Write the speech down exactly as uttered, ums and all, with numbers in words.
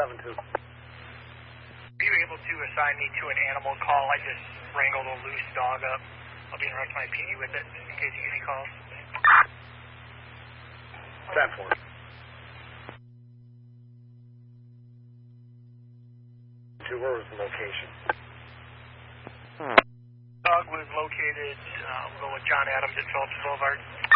seven two. Are you able to assign me to an animal call? I just wrangled a loose dog up. I'll be in front of my P D with it in case you get any calls. ten four. Where was the location? Dog was located, uh, we'll go with John Adams at Phillips Boulevard.